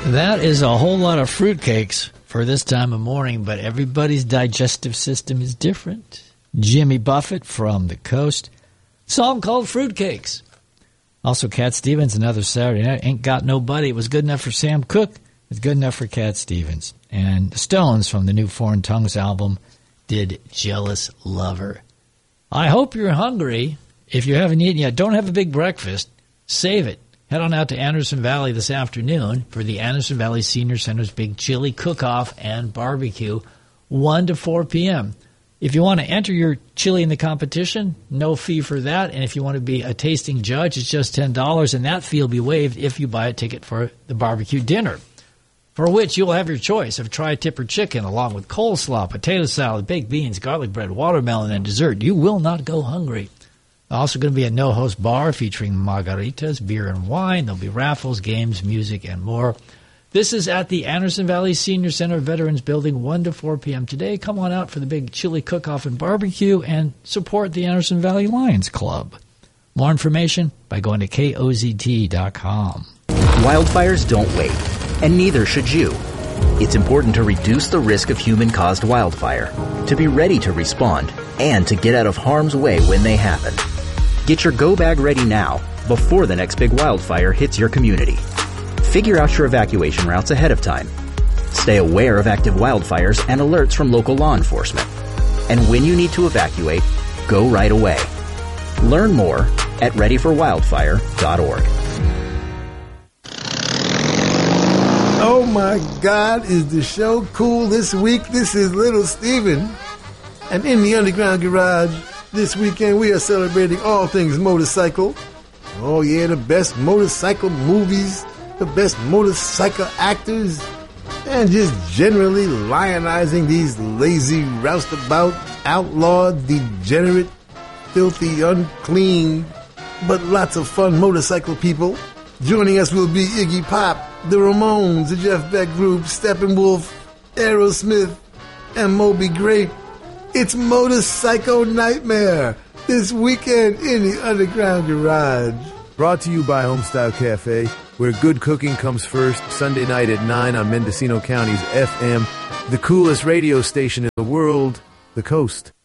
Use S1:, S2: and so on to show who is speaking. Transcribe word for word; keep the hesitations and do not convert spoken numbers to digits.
S1: That is a whole lot of fruitcakes for this time of morning, but everybody's digestive system is different. Jimmy Buffett from the coast. Song called Fruitcakes. Also, Cat Stevens, another Saturday night. Ain't Got Nobody. It was good enough for Sam Cooke. It's good enough for Cat Stevens. And the Stones from the new Foreign Tongues album did Jealous Lover. I hope you're hungry. If you haven't eaten yet, don't have a big breakfast. Save it. Head on out to Anderson Valley this afternoon for the Anderson Valley Senior Center's big chili cook-off and barbecue, one to four p.m. If you want to enter your chili in the competition, no fee for that. And if you want to be a tasting judge, it's just ten dollars, and that fee will be waived if you buy a ticket for the barbecue dinner, for which you'll have your choice of tri-tip or chicken, along with coleslaw, potato salad, baked beans, garlic bread, watermelon, and dessert. You will not go hungry. Also going to be a no-host bar featuring margaritas, beer, and wine. There'll be raffles, games, music, and more. This is at the Anderson Valley Senior Center Veterans Building, one to four p.m. today. Come on out for the big chili cook-off and barbecue and support the Anderson Valley Lions Club. More information by going to K O Z T dot com.
S2: Wildfires don't wait, and neither should you. It's important to reduce the risk of human-caused wildfire, to be ready to respond, and to get out of harm's way when they happen. Get your go bag ready now, before the next big wildfire hits your community. Figure out your evacuation routes ahead of time. Stay aware of active wildfires and alerts from local law enforcement. And when you need to evacuate, go right away. Learn more at ready for wildfire dot org.
S3: Oh my God, is the show cool this week? This is Little Steven. And in the Underground Garage, this weekend we are celebrating all things motorcycle. Oh yeah, the best motorcycle movies, the best motorcycle actors, and just generally lionizing these lazy, roustabout, outlawed, degenerate, filthy, unclean, but lots of fun motorcycle people. Joining us will be Iggy Pop, the Ramones, the Jeff Beck Group, Steppenwolf, Aerosmith, and Moby Grape. It's Motorcycle Nightmare this weekend in the Underground Garage.
S4: Brought to you by Homestyle Cafe, where good cooking comes first, Sunday night at nine on Mendocino County's F M, the coolest radio station in the world, The Coast.